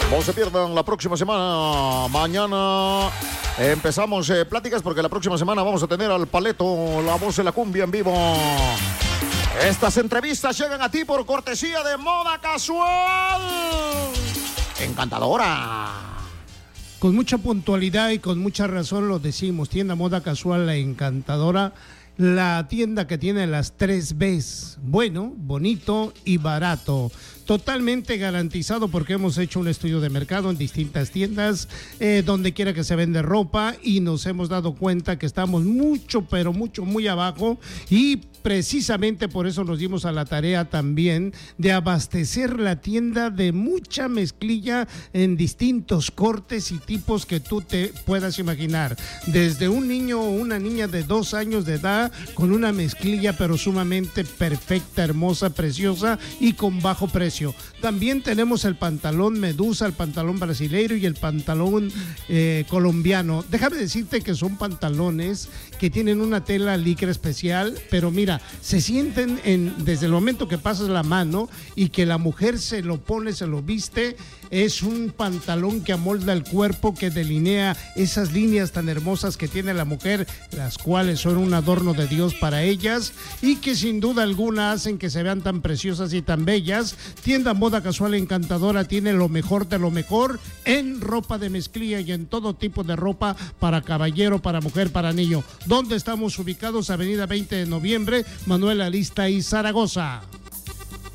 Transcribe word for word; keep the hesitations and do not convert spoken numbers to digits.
No se pierdan la próxima semana. Mañana empezamos eh, pláticas porque la próxima semana vamos a tener al Paleto, la voz de la cumbia en vivo. Estas entrevistas llegan a ti por cortesía de Moda Casual. Encantadora. Con mucha puntualidad y con mucha razón lo decimos. Tienda Moda Casual, la encantadora. La tienda que tiene las tres Bs. Bueno, bonito y barato. Totalmente garantizado porque hemos hecho un estudio de mercado en distintas tiendas, eh, donde quiera que se vende ropa, y nos hemos dado cuenta que estamos mucho, pero mucho, muy abajo, y precisamente por eso nos dimos a la tarea también de abastecer la tienda de mucha mezclilla en distintos cortes y tipos que tú te puedas imaginar. Desde un niño o una niña de dos años de edad con una mezclilla pero sumamente perfecta, hermosa, preciosa y con bajo precio. También tenemos el pantalón medusa, el pantalón brasileiro y el pantalón eh, colombiano. Déjame decirte que son pantalones que tienen una tela licra especial, pero mira, se sienten en, desde el momento que pasas la mano y que la mujer se lo pone, se lo viste. Es un pantalón que amolda el cuerpo, que delinea esas líneas tan hermosas que tiene la mujer, las cuales son un adorno de Dios para ellas y que sin duda alguna hacen que se vean tan preciosas y tan bellas. Tienda Moda Casual Encantadora tiene lo mejor de lo mejor en ropa de mezclilla y en todo tipo de ropa para caballero, para mujer, para niño. ¿Dónde estamos ubicados? Avenida veinte de noviembre, Manuel Arista y Zaragoza.